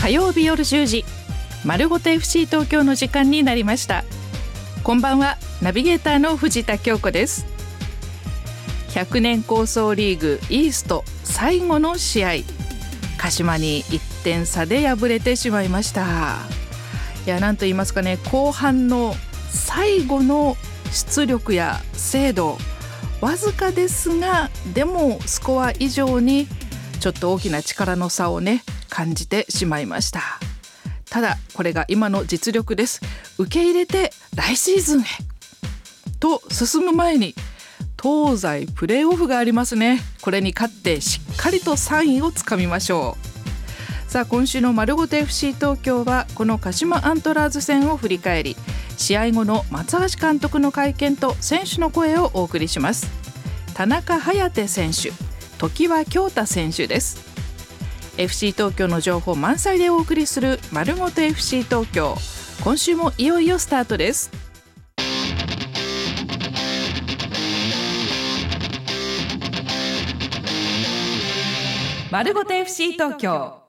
火曜日夜10時、丸ごと FC 東京の時間になりました。こんばんは、ナビゲーターの藤田京子です。100年構想リーグイースト最後の試合、鹿島に1点差で敗れてしまいました。いや、なんと言いますかね、後半の最後の出力や精度、わずかですが、でもスコア以上にちょっと大きな力の差をね感じてしまいました。ただこれが今の実力です。受け入れて来シーズンへと進む前に東西プレーオフがありますね。これに勝ってしっかりと3位をつかみましょう。さあ、今週の丸ごと FC 東京はこの鹿島アントラーズ戦を振り返り、試合後の松橋監督の会見と選手の声をお送りします。田中颯選手、常盤京太選手です。 FC 東京の情報満載でお送りする丸ごと FC 東京、今週もいよいよスタートです。丸ごと FC 東京。